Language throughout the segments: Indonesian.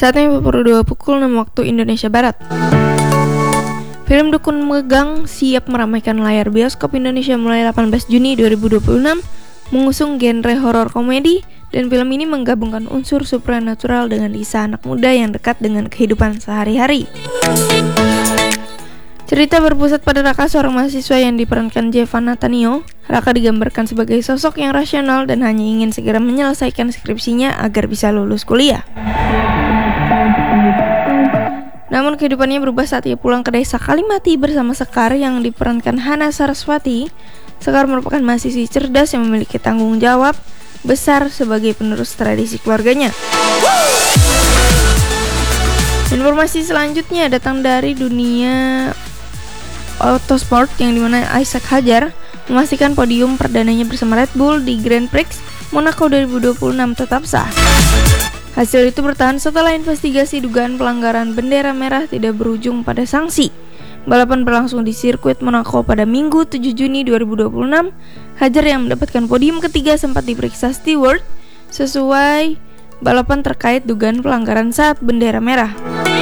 Saatnya 22 pukul 6 waktu Indonesia Barat. Film Dukun Megang siap meramaikan layar bioskop Indonesia mulai 18 Juni 2026, mengusung genre horor komedi, dan film ini menggabungkan unsur supranatural dengan kisah anak muda yang dekat dengan kehidupan sehari-hari. Cerita berpusat pada Raka, seorang mahasiswa yang diperankan Jevan Nathaniel. Raka digambarkan sebagai sosok yang rasional dan hanya ingin segera menyelesaikan skripsinya agar bisa lulus kuliah. Namun kehidupannya berubah saat ia pulang ke desa Kalimati bersama Sekar yang diperankan Hana Saraswati. Sekar merupakan mahasiswi cerdas yang memiliki tanggung jawab besar sebagai penerus tradisi keluarganya. Informasi selanjutnya datang dari dunia autosport yang dimana Isaac Hadjar memastikan podium perdananya bersama Red Bull di Grand Prix Monaco 2026 tetap sah. Hasil itu bertahan setelah investigasi dugaan pelanggaran bendera merah tidak berujung pada sanksi. Balapan berlangsung di sirkuit Monaco pada Minggu 7 Juni 2026. Hadjar yang mendapatkan podium ketiga sempat diperiksa steward sesuai balapan terkait dugaan pelanggaran saat bendera merah.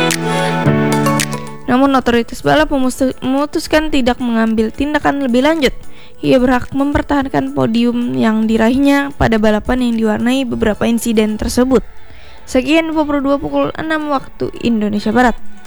Namun otoritas balap memutuskan tidak mengambil tindakan lebih lanjut. Ia berhak mempertahankan podium yang diraihnya pada balapan yang diwarnai beberapa insiden tersebut. Sekian 22 pukul 6 waktu Indonesia Barat.